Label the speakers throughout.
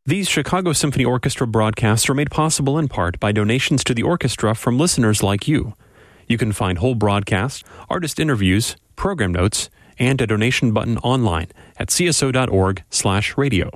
Speaker 1: These Chicago Symphony Orchestra broadcasts are made possible in part by donations to the orchestra from listeners like you. You can find whole broadcasts, artist interviews, program notes, and a donation button online at cso.org/radio.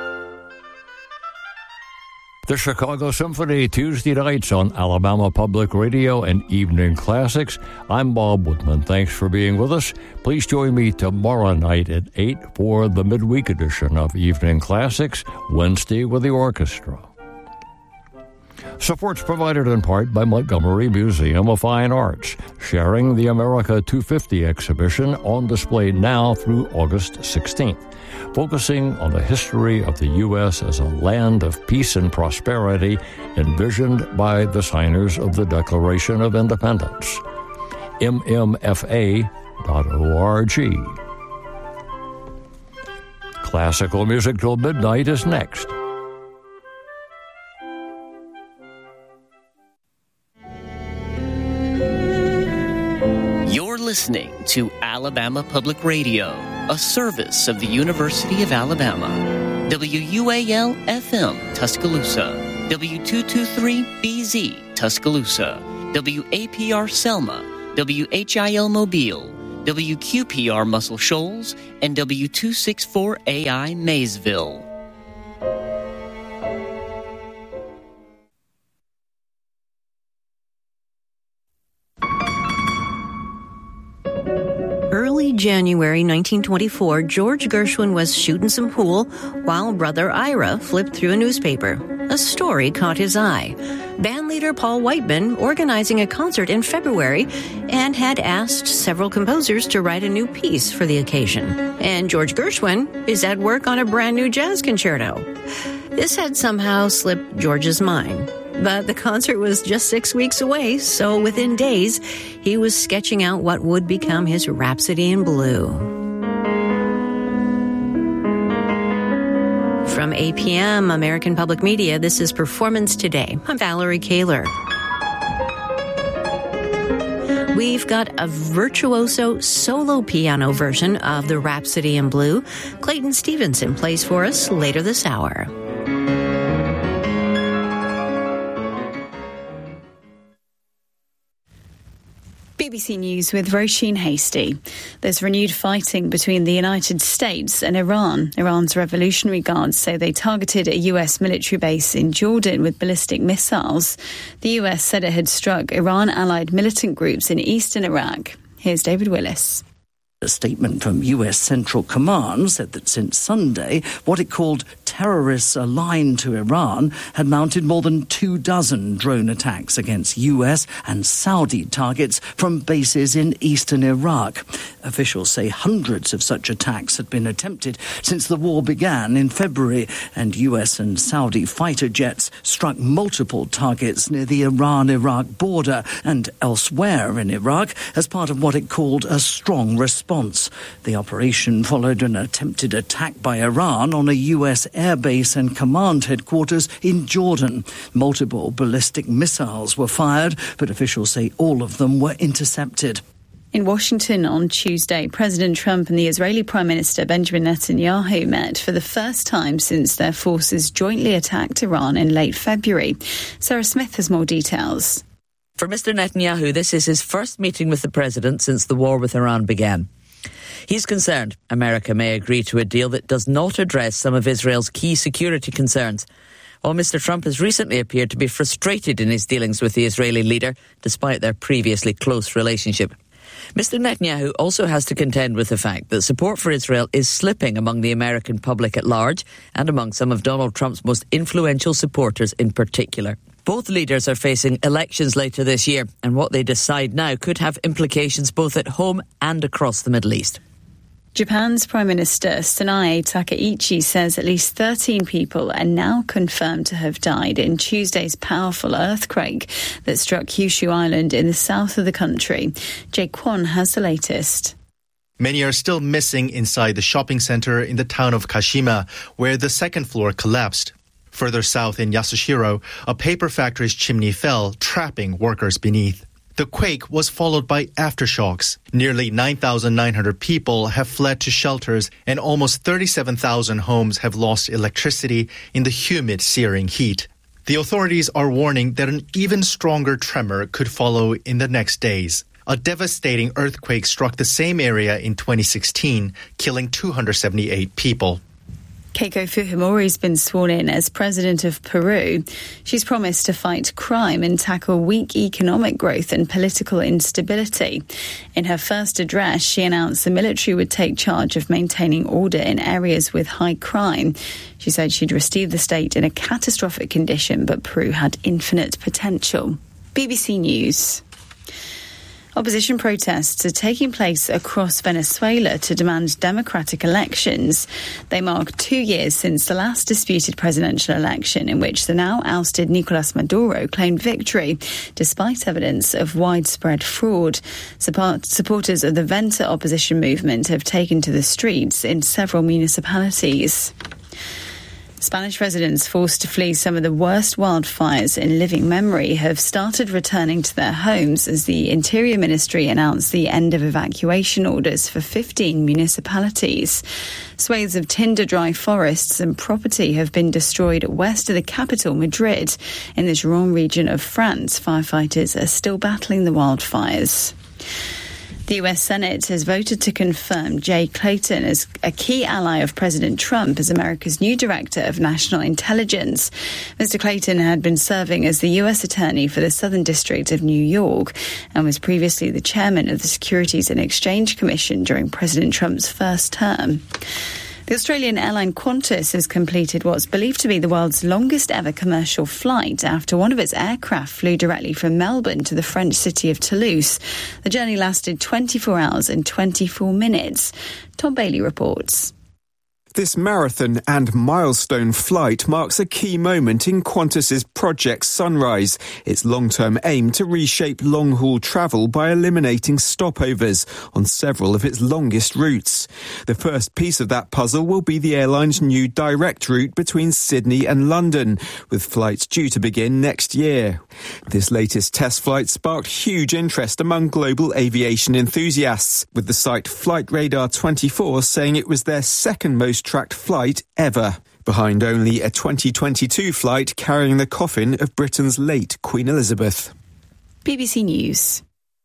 Speaker 2: The Chicago Symphony, Tuesday nights on Alabama Public Radio and Evening Classics. I'm Bob Woodman. Thanks for being with us. Please join me tomorrow night at 8 for the midweek edition of Evening Classics, Wednesday with the orchestra. Support's provided in part by Montgomery Museum of Fine Arts, sharing the America 250 exhibition on display now through August 16th, focusing on the history of the U.S. as a land of peace and prosperity envisioned by the signers of the Declaration of Independence. mmfa.org. Classical music till midnight is next.
Speaker 3: You're listening to Alabama Public Radio, a service of the University of Alabama. WUAL-FM, Tuscaloosa. W223BZ, Tuscaloosa. WAPR Selma. WHIL Mobile. WQPR Muscle Shoals. And W264AI Maysville.
Speaker 4: Early January 1924, George Gershwin was shooting some pool while brother Ira flipped through a newspaper. A story caught his eye. Bandleader Paul Whiteman organizing a concert in February and had asked several composers to write a new piece for the occasion. And George Gershwin is at work on a brand new jazz concerto. This had somehow slipped George's mind. But the concert was just 6 weeks away, so within days, he was sketching out what would become his Rhapsody in Blue. From APM, American Public Media, this is Performance Today. I'm Valerie Kaler. We've got a virtuoso solo piano version of the Rhapsody in Blue. Clayton Stevenson plays for us later this hour.
Speaker 5: BBC News with Roisin Hasty. There's renewed fighting between the United States and Iran. Iran's Revolutionary Guards say they targeted a US military base in Jordan with ballistic missiles. The US said it had struck Iran-allied militant groups in eastern Iraq. Here's David Willis.
Speaker 6: A statement from US Central Command said that since Sunday, what it called terrorists aligned to Iran had mounted more than 24 drone attacks against US and Saudi targets from bases in eastern Iraq. Officials say hundreds of such attacks had been attempted since the war began in February, and US and Saudi fighter jets struck multiple targets near the Iran-Iraq border and elsewhere in Iraq as part of what it called a strong response. The operation followed an attempted attack by Iran on a US airbase and command headquarters in Jordan. Multiple ballistic missiles were fired, but officials say all of them were intercepted.
Speaker 5: In Washington on Tuesday, President Trump and the Israeli Prime Minister Benjamin Netanyahu met for the first time since their forces jointly attacked Iran in late February. Sarah Smith has more details.
Speaker 7: For Mr. Netanyahu, this is his first meeting with the president since the war with Iran began. He's concerned America may agree to a deal that does not address some of Israel's key security concerns. While Mr. Trump has recently appeared to be frustrated in his dealings with the Israeli leader, despite their previously close relationship. Mr. Netanyahu also has to contend with the fact that support for Israel is slipping among the American public at large and among some of Donald Trump's most influential supporters in particular. Both leaders are facing elections later this year, and what they decide now could have implications both at home and across the Middle East.
Speaker 5: Japan's Prime Minister Sanae Takaichi says at least 13 people are now confirmed to have died in Tuesday's powerful earthquake that struck Kyushu Island in the south of the country. Jake Kwon has the latest.
Speaker 8: Many are still missing inside the shopping center in the town of Kashima, where the second floor collapsed. Further south in Yasushiro, a paper factory's chimney fell, trapping workers beneath. The quake was followed by aftershocks. Nearly 9,900 people have fled to shelters and almost 37,000 homes have lost electricity in the humid, searing heat. The authorities are warning that an even stronger tremor could follow in the next days. A devastating earthquake struck the same area in 2016, killing 278 people.
Speaker 5: Keiko Fujimori's been sworn in as president of Peru. She's promised to fight crime and tackle weak economic growth and political instability. In her first address, she announced the military would take charge of maintaining order in areas with high crime. She said she'd received the state in a catastrophic condition, but Peru had infinite potential. BBC News. Opposition protests are taking place across Venezuela to demand democratic elections. They mark 2 years since the last disputed presidential election in which the now ousted Nicolas Maduro claimed victory, despite evidence of widespread fraud. Supporters of the Venta opposition movement have taken to the streets in several municipalities. Spanish residents forced to flee some of the worst wildfires in living memory have started returning to their homes as the Interior Ministry announced the end of evacuation orders for 15 municipalities. Swathes of tinder-dry forests and property have been destroyed west of the capital, Madrid. In the Gironde region of France, firefighters are still battling the wildfires. The US Senate has voted to confirm Jay Clayton as a key ally of President Trump as America's new Director of National Intelligence. Mr. Clayton had been serving as the US Attorney for the Southern District of New York and was previously the chairman of the Securities and Exchange Commission during President Trump's first term. The Australian airline Qantas has completed what's believed to be the world's longest ever commercial flight after one of its aircraft flew directly from Melbourne to the French city of Toulouse. The journey lasted 24 hours and 24 minutes. Tom Bailey reports.
Speaker 9: This marathon and milestone flight marks a key moment in Qantas's Project Sunrise, its long-term aim to reshape long-haul travel by eliminating stopovers on several of its longest routes. The first piece of that puzzle will be the airline's new direct route between Sydney and London, with flights due to begin next year. This latest test flight sparked huge interest among global aviation enthusiasts, with the site Flight Radar 24 saying it was their second most tracked flight ever, behind only a 2022 flight carrying the coffin of Britain's late Queen Elizabeth.
Speaker 5: BBC News.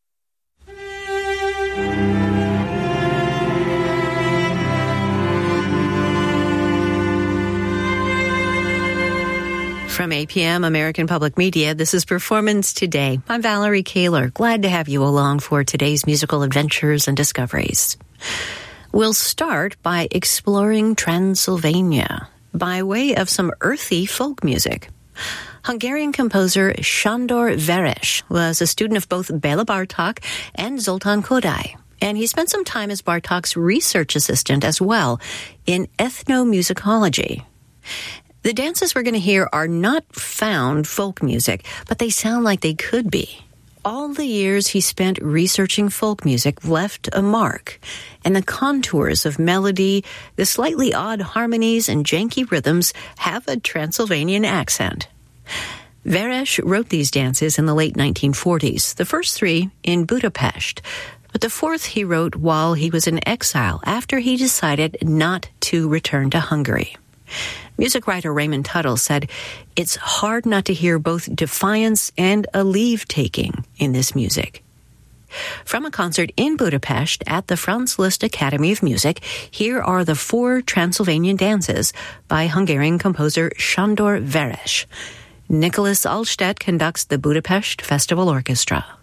Speaker 4: From APM, American Public Media, this is Performance Today. I'm Valerie Kaler. Glad to have you along for today's musical adventures and discoveries. We'll start by exploring Transylvania by way of some earthy folk music. Hungarian composer Sándor Veres was a student of both Béla Bartók and Zoltán Kodály, and he spent some time as Bartók's research assistant as well in ethnomusicology. The dances we're going to hear are not found folk music, but they sound like they could be. All the years he spent researching folk music left a mark, and the contours of melody, the slightly odd harmonies and janky rhythms have a Transylvanian accent. Veres wrote these dances in the late 1940s, the first three in Budapest, but the fourth he wrote while he was in exile after he decided not to return to Hungary. Music writer Raymond Tuttle said, "It's hard not to hear both defiance and a leave-taking in this music." From a concert in Budapest at the Franz Liszt Academy of Music, here are the 4 Transylvanian dances by Hungarian composer Sándor Veres. Nicholas Alstedt conducts the Budapest Festival Orchestra.